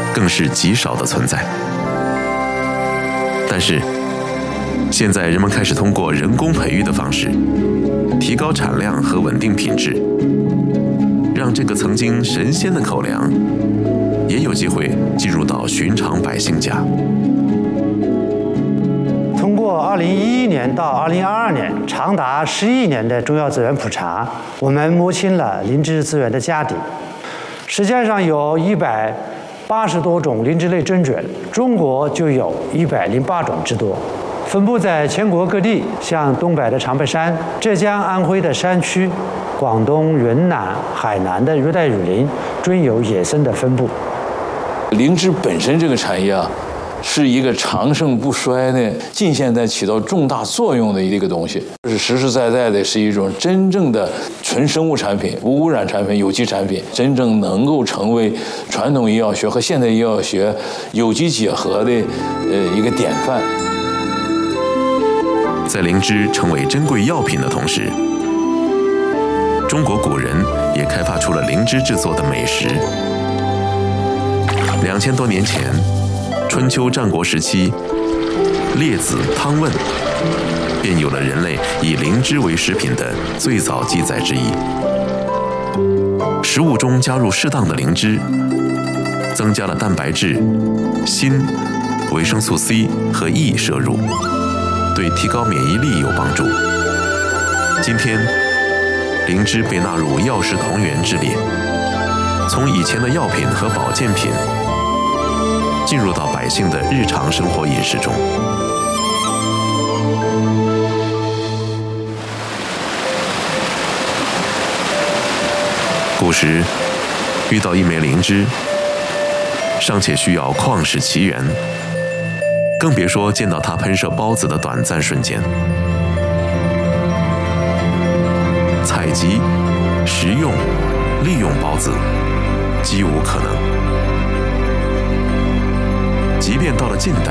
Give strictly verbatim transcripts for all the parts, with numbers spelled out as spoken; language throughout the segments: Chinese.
更是极少的存在。但是，现在人们开始通过人工培育的方式，提高产量和稳定品质，让这个曾经神仙的口粮，也有机会进入到寻常百姓家。 通过二零一一年到二零二二年长达十亿年的中药资源普查，我们摸清了灵芝资源的家底。世界上有一百八十多种灵芝类真菌，中国就有一百零八种之多，分布在全国各地，像东北的长白山、浙江、安徽的山区、广东、云南、海南的热带雨林，均有野生的分布。 灵芝本身这个产业啊，是一个长盛不衰的，近现代起到重大作用的一个东西，是实实在在的，是一种真正的纯生物产品、无污染产品、有机产品，真正能够成为传统医药学和现代医药学有机结合的呃一个典范。 在灵芝成为珍贵药品的同时，中国古人也开发出了灵芝制作的美食。两千多年前，春秋战国时期，列子《汤问》便有了人类以灵芝为食品的最早记载之一。食物中加入适当的灵芝，增加了蛋白质、锌、维生素 C 和 E 摄入，对提高免疫力有帮助。今天，灵芝被纳入药食同源之列，从以前的药品和保健品，进入到百姓的日常生活饮食中。古时遇到一枚灵芝，尚且需要旷世奇缘，更别说见到它喷射孢子的短暂瞬间。采集、食用、利用孢子，几无可能。即便到了近代，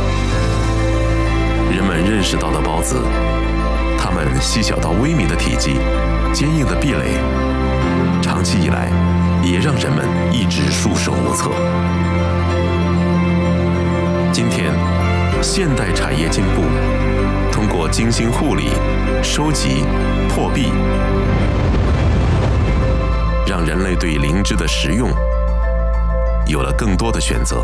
人们认识到的孢子，它们细小到微米的体积，坚硬的壁垒，长期以来也让人们一直束手无策。今天，现代产业进步，通过精心护理、收集、破壁，让人类对灵芝的食用有了更多的选择。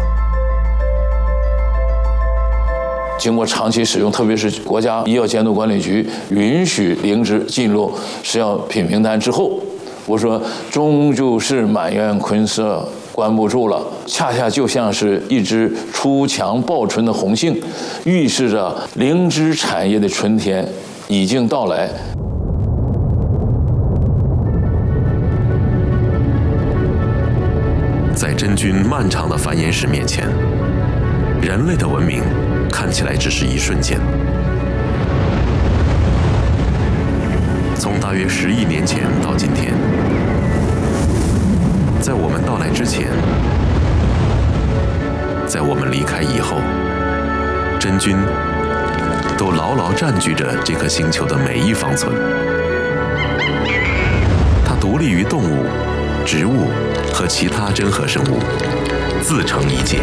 经过长期使用，特别是国家医药监督管理局允许灵芝进入食药品名单之后，我说终究是满园春色关不住了，恰恰就像是一只出墙报春的红杏，预示着灵芝产业的春天已经到来。 在真菌漫长的繁衍史面前，人类的文明看起来只是一瞬间。从大约十亿年前到今天，在我们到来之前，在我们离开以后，真菌都牢牢占据着这颗星球的每一方寸。它独立于动物、植物和其他真核生物，自成一界。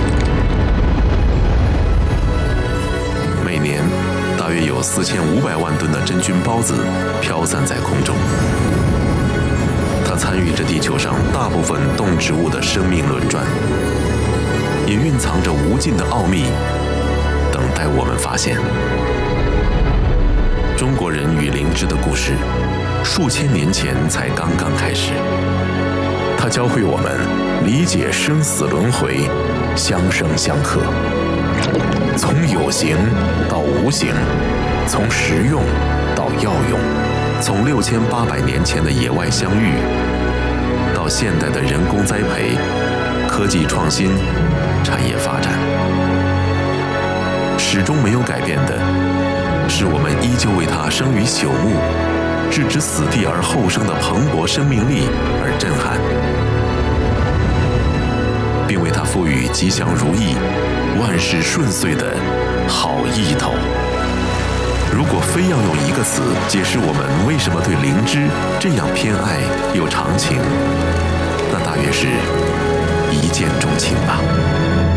每年大约有四千五百万吨的真菌孢子飘散在空中，它参与着地球上大部分动植物的生命轮转，也蕴藏着无尽的奥秘，等待我们发现。中国人与灵芝的故事，数千年前才刚刚开始。它教会我们理解生死轮回，相生相克。从有形到无形，从实用到药用，从六千八百年前的野外相遇，到现代的人工栽培、科技创新、产业发展，始终没有改变的，是我们依旧为它生于朽木、置之死地而后生的蓬勃生命力而震撼，并为它赋予吉祥如意、万事顺遂的好意头。如果非要用一个词解释我们为什么对灵芝这样偏爱又长情，那大约是